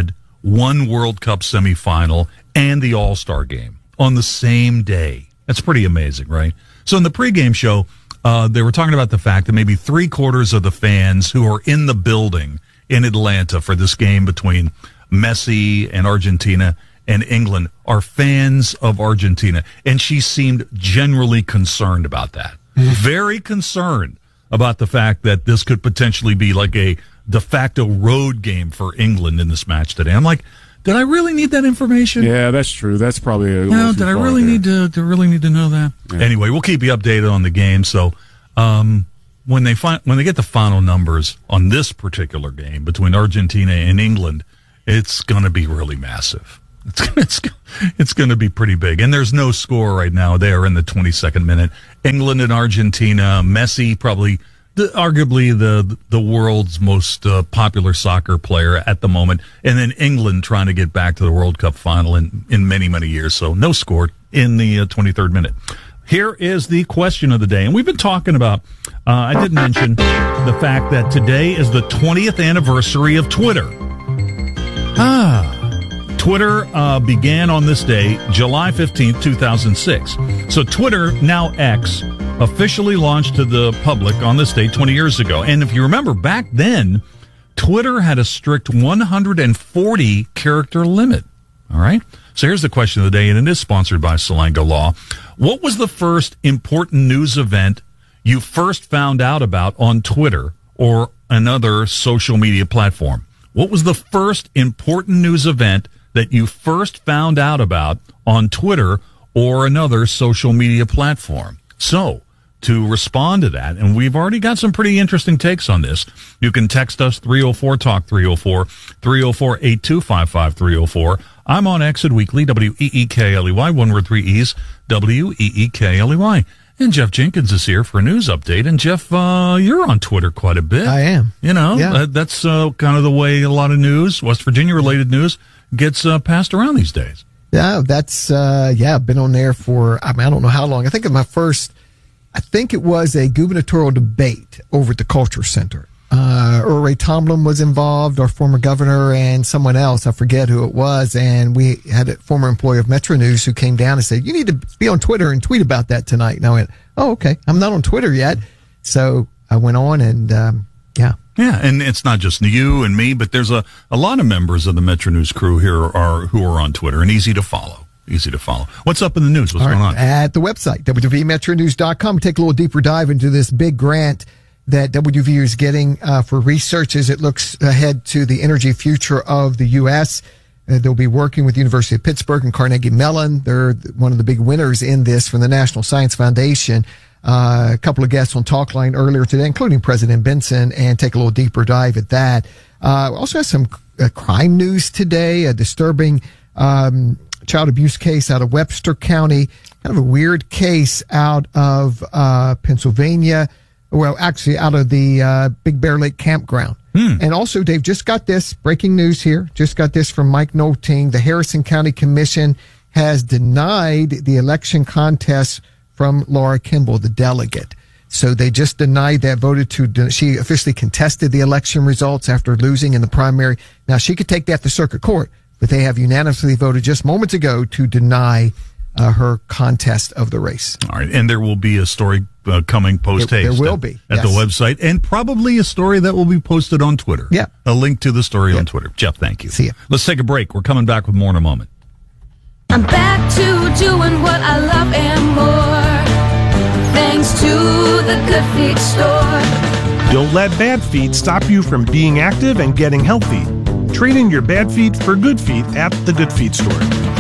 one World Cup semifinal, and the All-Star game on the same day. That's pretty amazing, right? So in the pregame show, uh, they were talking about the fact that maybe three quarters of the fans who are in the building in Atlanta for this game between Messi and Argentina and England are fans of Argentina. And she seemed generally concerned about that. Very concerned about the fact that this could potentially be like a de facto road game for England in this match today. I'm like, did I really need that information? Yeah, that's true. That's probably a no. Did I really need to? Do really need to know that? Yeah. Anyway, we'll keep you updated on the game. So, um, when they find when they get the final numbers on this particular game between Argentina and England, it's going to be really massive. It's it's it's going to be pretty big. And there's no score right now. They are in the twenty-second minute. England and Argentina. Messi probably. The, arguably the the world's most uh, popular soccer player at the moment, and then England trying to get back to the World Cup final in, in many, many years. So no score in the uh, twenty-third minute. Here is the question of the day, and we've been talking about, uh, I did mention the fact that today is the twentieth anniversary of Twitter. Ah. Twitter uh, began on this day, July fifteenth, two thousand six. So Twitter, now X, officially launched to the public on this day twenty years ago. And if you remember, back then, Twitter had a strict one hundred forty character limit. All right? So here's the question of the day, and it is sponsored by Salango Law. What was the first important news event you first found out about on Twitter or another social media platform? What was the first important news event that you first found out about on Twitter or another social media platform? So, to respond to that, and we've already got some pretty interesting takes on this, you can text us three oh four talk three oh four, three oh four, eight two five five, three oh four. I'm on Exit Weekly, W E E K L E Y, one word, three E's, W E E K L E Y. And Jeff Jenkins is here for a news update. And Jeff, uh, you're on Twitter quite a bit. I am. You know, yeah. uh, that's uh, kind of the way a lot of news, West Virginia-related news, gets uh, passed around these days. Yeah, that's, uh, yeah, I've been on there for, I mean, I don't know how long. I think of my first, I think it was a gubernatorial debate over at the Culture Center. Uh, Earl Ray Tomlin was involved, our former governor, and someone else. I forget who it was. And we had a former employee of Metro News who came down and said, you need to be on Twitter and tweet about that tonight. And I went, oh, okay. I'm not on Twitter yet. So I went on and, um, yeah. Yeah, and it's not just you and me, but there's a, a lot of members of the Metro News crew here are who are on Twitter and easy to follow. Easy to follow. What's up in the news? What's All going right. on? At the website, W V metro news dot com, we take a little deeper dive into this big grant that W V is getting uh, for research as it looks ahead to the energy future of the U S. Uh, they'll be working with the University of Pittsburgh and Carnegie Mellon. They're one of the big winners in this from the National Science Foundation. Uh, a couple of guests on Talkline earlier today, including President Benson, and take a little deeper dive at that. Uh, also has some uh, crime news today, a disturbing um, child abuse case out of Webster County, kind of a weird case out of uh, Pennsylvania. Well, actually, out of the uh, Big Bear Lake Campground. Hmm. And also, Dave, just got this breaking news here. Just got this from Mike Nolting. The Harrison County Commission has denied the election contest from Laura Kimball, the delegate. So they just denied that, voted to, she officially contested the election results after losing in the primary. Now, she could take that to circuit court, but they have unanimously voted just moments ago to deny uh, her contest of the race. All right. And there will be a story uh, coming post haste. There will be. At yes. the website, and probably a story that will be posted on Twitter. Yeah. A link to the story yeah. on Twitter. Jeff, thank you. See ya. Let's take a break. We're coming back with more in a moment. I'm back to doing what I love and more, thanks to the Good Feet store. Don't let bad feet stop you from being active and getting healthy. Trade in your bad feet for good feet at the Good Feet store.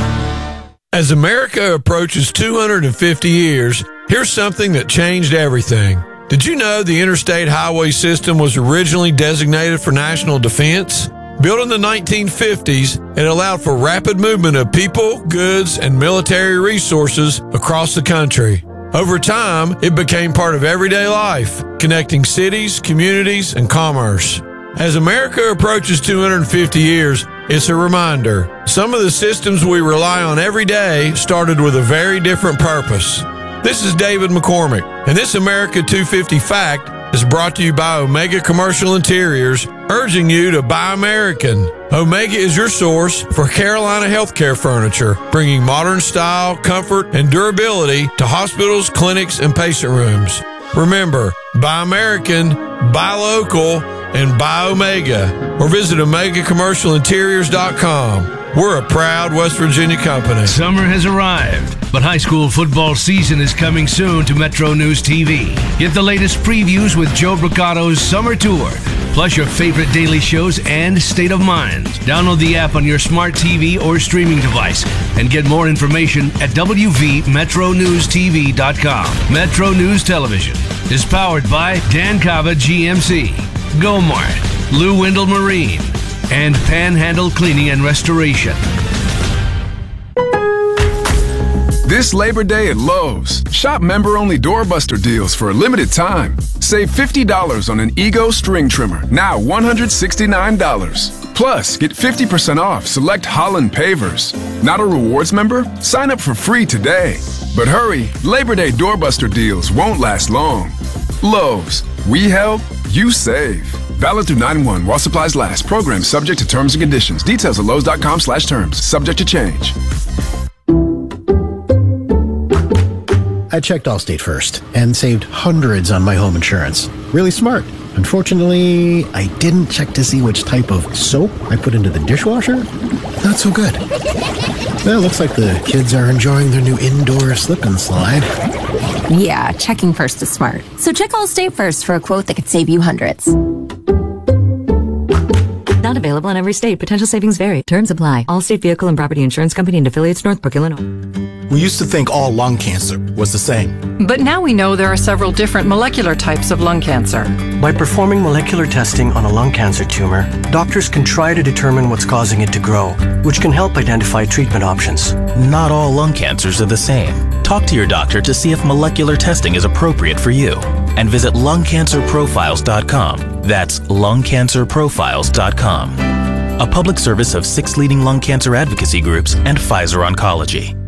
As America approaches two hundred fifty years, here's something that changed everything. Did you know the interstate highway system was originally designated for national defense? Built in the nineteen fifties, it allowed for rapid movement of people, goods, and military resources across the country. Over time, it became part of everyday life, connecting cities, communities, and commerce. As America approaches two hundred fifty years, it's a reminder. Some of the systems we rely on every day started with a very different purpose. This is David McCormick, and this America two fifty Fact is brought to you by Omega Commercial Interiors, urging you to buy American. Omega is your source for Carolina healthcare furniture, bringing modern style, comfort, and durability to hospitals, clinics, and patient rooms. Remember, buy American, buy local, and buy Omega. Or visit Omega Commercial Interiors dot com. We're a proud West Virginia company. Summer has arrived, but high school football season is coming soon to Metro News T V. Get the latest previews with Joe Bricato's Summer Tour, plus your favorite daily shows and State of Mind. Download the app on your smart T V or streaming device and get more information at W V Metro News T V dot com. Metro News Television is powered by Dan Cava G M C, Gomart, Lou Wendell Marine, and Panhandle Cleaning and Restoration. This Labor Day at Lowe's, shop member-only doorbuster deals for a limited time. Save fifty dollars on an Ego string trimmer, now one hundred sixty-nine dollars. Plus, get fifty percent off select Holland pavers. Not a rewards member? Sign up for free today. But hurry, Labor Day doorbuster deals won't last long. Lowe's, we help, you save. Valid through nine one while supplies last. Program subject to terms and conditions. Details at Lowe's dot com slash terms. Subject to change. I checked Allstate first and saved hundreds on my home insurance. Really smart. Unfortunately, I didn't check to see which type of soap I put into the dishwasher. Not so good. Well, looks like the kids are enjoying their new indoor slip and slide. Yeah, checking first is smart. So check Allstate first for a quote that could save you hundreds. Not available in every state. Potential savings vary. Terms apply. Allstate Vehicle and Property Insurance Company and affiliates, Northbrook, Illinois. We used to think all lung cancer was the same. But now we know there are several different molecular types of lung cancer. By performing molecular testing on a lung cancer tumor, doctors can try to determine what's causing it to grow, which can help identify treatment options. Not all lung cancers are the same. Talk to your doctor to see if molecular testing is appropriate for you. And visit lung cancer profiles dot com. That's lung cancer profiles dot com. A public service of six leading lung cancer advocacy groups and Pfizer Oncology.